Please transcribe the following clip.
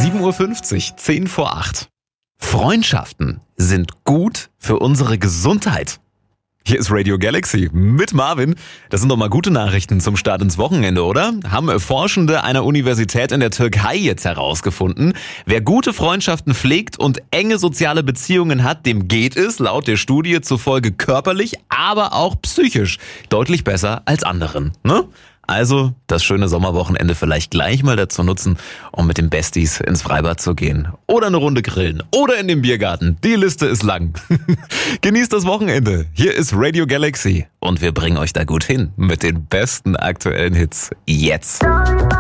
7:50 Uhr, 10 vor 8. Freundschaften sind gut für unsere Gesundheit. Hier ist Radio Galaxy mit Marvin. Das sind doch mal gute Nachrichten zum Start ins Wochenende, oder? Haben Forschende einer Universität in der Türkei jetzt herausgefunden. Wer gute Freundschaften pflegt und enge soziale Beziehungen hat, dem geht es laut der Studie zufolge körperlich, aber auch psychisch deutlich besser als anderen, ne? Also das schöne Sommerwochenende vielleicht gleich mal dazu nutzen, um mit den Besties ins Freibad zu gehen. Oder eine Runde grillen. Oder in den Biergarten. Die Liste ist lang. Genießt das Wochenende. Hier ist Radio Galaxy. Und wir bringen euch da gut hin mit den besten aktuellen Hits. Jetzt.